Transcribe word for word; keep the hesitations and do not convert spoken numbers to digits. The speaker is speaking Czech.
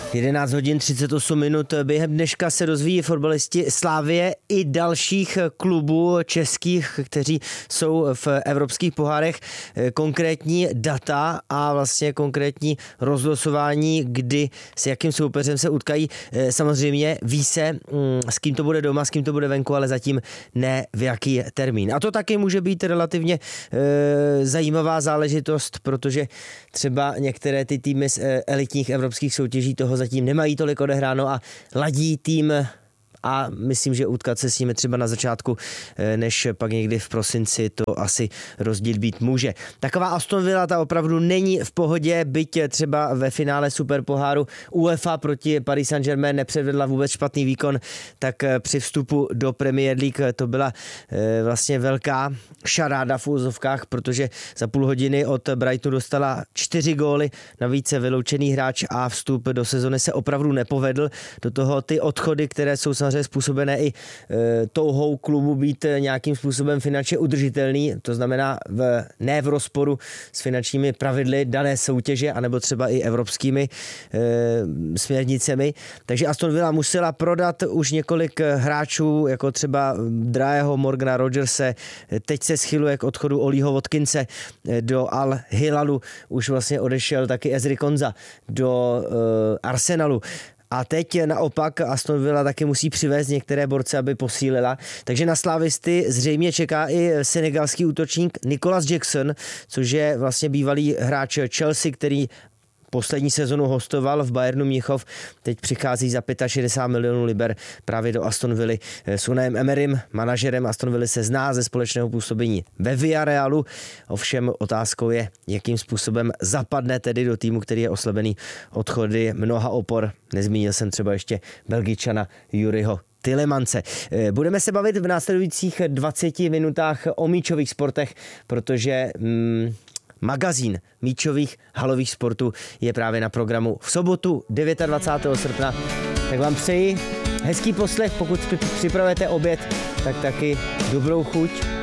jedenáct hodin třicet osm minut. Během dneška se rozvíjí fotbalisti Slavie i dalších klubů českých, kteří jsou v evropských pohárech. Konkrétní data a vlastně konkrétní rozlosování, kdy s jakým soupeřem se utkají. Samozřejmě ví se, s kým to bude doma, s kým to bude venku, ale zatím ne v jaký termín. A to taky může být relativně e, zajímavá záležitost, protože třeba některé ty týmy z e, elitních evropských soutěží toho zatím nemají tolik odehráno a ladí tým a myslím, že utkat se s nimi třeba na začátku, než pak někdy v prosinci, to asi rozdíl být může. Taková Aston Villa, ta opravdu není v pohodě, byť třeba ve finále superpoháru UEFA proti Paris Saint-Germain nepředvedla vůbec špatný výkon, tak při vstupu do Premier League to byla vlastně velká šaráda v úzovkách, protože za půl hodiny od Brightonu dostala čtyři góly, navíc vyloučený hráč a vstup do sezony se opravdu nepovedl. Do toho ty odchody, které jsou samozřejmě způsobené i e, touhou klubu být nějakým způsobem finančně udržitelný, to znamená v, ne v rozporu s finančními pravidly dané soutěže, anebo třeba i evropskými e, směrnicemi. Takže Aston Villa musela prodat už několik hráčů, jako třeba drahého Morgana Rodgerse, teď se schyluje k odchodu Olího Watkinse do Al Hilalu, už vlastně odešel taky Ezri Konza do e, Arsenalu. A teď naopak Aston Villa taky musí přivést některé borce, aby posílila. Takže na slavisty zřejmě čeká i senegalský útočník Nicolas Jackson, což je vlastně bývalý hráč Chelsea, který poslední sezonu hostoval v Bayernu Mnichov, teď přichází za šedesát pět milionů liber právě do Aston Villy. S Unaiem Emerym, manažerem Aston Villy, se zná ze společného působení ve Villarealu. Ovšem otázkou je, jakým způsobem zapadne tedy do týmu, který je oslabený odchody mnoha opor. Nezmínil jsem třeba ještě Belgičana Juriho Tilemance. Budeme se bavit v následujících dvaceti minutách o míčových sportech, protože Hmm, magazín míčových halových sportů je právě na programu v sobotu dvacátého devátého srpna. Tak vám přeji hezký poslech, pokud připravujete oběd, tak taky dobrou chuť